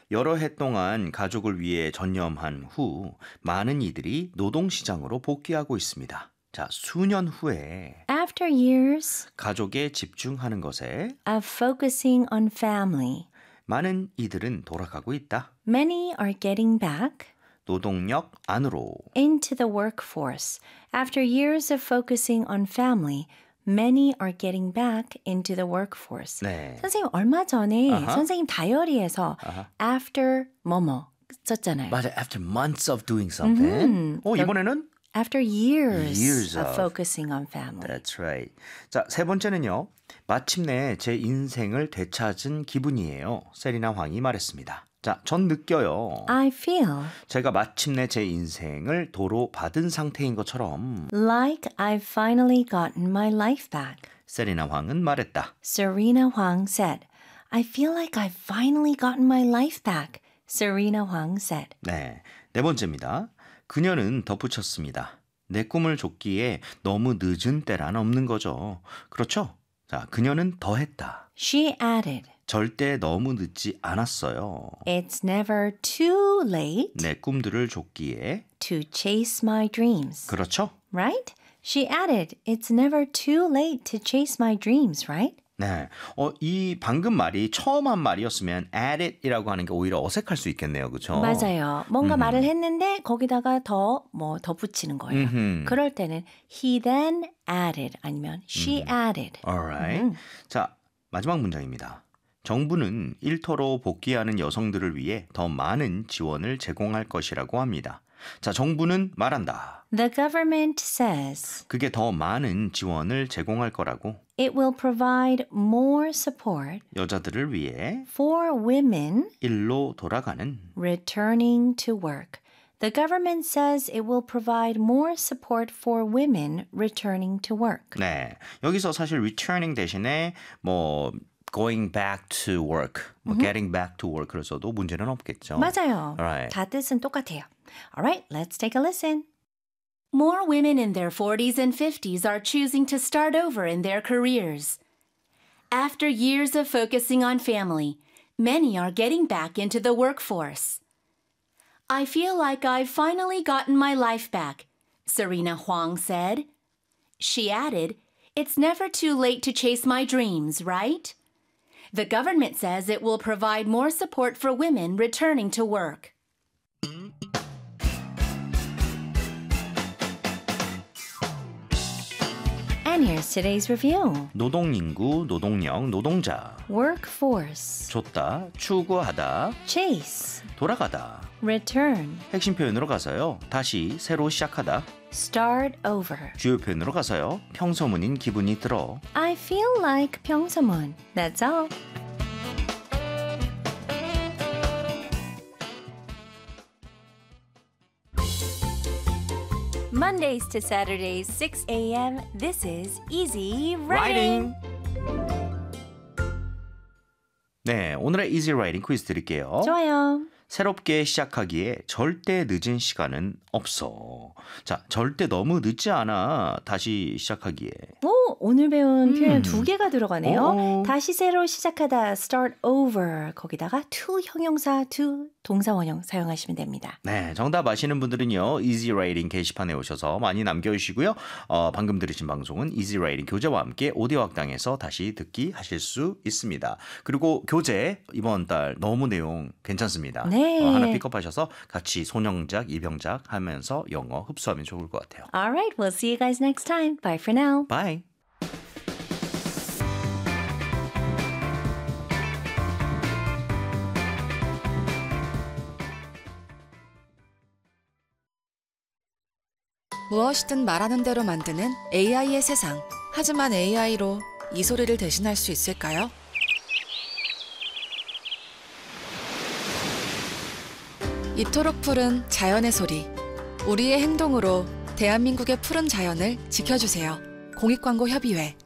여러 해 동안 가족을 위해 전념한 후 많은 이들이 노동시장으로 복귀하고 있습니다. 자, 수년 후에 After years 가족에 집중하는 것에 of focusing on family, 많은 이들은 돌아가고 있다. many are getting back 노동력 안으로. into the workforce. After years of focusing on family, many are getting back into the workforce. 네. 선생님 얼마 전에 아하. 선생님 다이어리에서 after 뭐뭐 썼잖아요. 맞아. After months of doing something. 이번에는 After years, Years of of. focusing on family. That's right. 자, 세 번째는요. 마침내 제 인생을 되찾은 기분이에요. 세리나 황이 말했습니다. 자, 전 느껴요. I feel 제가 마침내 제 인생을 도로 받은 상태인 것처럼 like I've finally gotten my life back. 세리나 황은 말했다. Serena Huang said, I feel like I've finally gotten my life back. Serena Huang said. 네, 네 번째입니다. 그녀는 덧붙였습니다. 내 꿈을 줬기에 너무 늦은 때란 없는 거죠. 그렇죠? 자, 그녀는 더했다. She added, 절대 너무 늦지 않았어요. It's never too late 내 꿈들을 줬기에 to chase my dreams. 그렇죠? Right? She added, It's never too late to chase my dreams, right? 네, 이 방금 말이 처음 한 말이었으면 at it이라고 하는 게 오히려 어색할 수 있겠네요, 그렇죠? 맞아요. 뭔가 말을 했는데 거기다가 덧붙이는 거예요. 그럴 때는 he then added 아니면 she added. Alright. 자, 마지막 문장입니다. 정부는 일터로 복귀하는 여성들을 위해 더 많은 지원을 제공할 것이라고 합니다. 자, 정부는 말한다. The government says 그게 더 많은 지원을 제공할 거라고. it will provide more support 여자들을 위해 for women 일로 돌아가는. returning to work. The government says it will provide more support for women returning to work. 네, 여기서 사실 returning 대신에 going back to work, getting back to work 그래서도 문제는 없겠죠. 맞아요. Alright. 다 뜻은 똑같아요. Alright, let's take a listen. More women in their 40s and 50s are choosing to start over in their careers. After years of focusing on family, many are getting back into the workforce. I feel like I've finally gotten my life back, Serena Huang said. She added, It's never too late to chase my dreams, right? The government says it will provide more support for women returning to work. And here's today's review. 노동인구, 노동력, 노동자. Workforce, 줬다, 추구하다, chase, 돌아가다. return, 핵심 표현으로 가서요. 다시 새로 시작하다. start over. 주요 표현으로 가서요. 평소문인 기분이 들어. I feel like 평소문. That's all. Mondays to Saturdays, 6 a.m. This is Easy Writing. 네, 오늘의 Easy Writing 퀴즈 드릴게요. 좋아요. 새롭게 시작하기에 절대 늦은 시간은 없어. 자, 절대 너무 늦지 않아. 다시 시작하기에. 오, 오늘 배운 표현 두 개가 들어가네요. 오. 다시 새로 시작하다, start over. 거기다가 to 형용사, to 동사 원형 사용하시면 됩니다. 네, 정답 아시는 분들은요. Easy Writing 게시판에 오셔서 많이 남겨주시고요. 방금 들으신 방송은 Easy Writing 교재와 함께 오디오 학당에서 다시 듣기 하실 수 있습니다. 그리고 교재 이번 달 너무 내용 괜찮습니다. 네. 하나 픽업하셔서 같이 손영작, 이병작 하면서 영어 흡수하면 좋을 것 같아요. Alright, we'll see you guys next time. Bye for now. Bye. 무엇이든 말하는 대로 만드는 AI의 세상. 하지만 AI로 이 소리를 대신할 수 있을까요? 이토록 푸른 자연의 소리. 우리의 행동으로 대한민국의 푸른 자연을 지켜주세요. 공익광고 협의회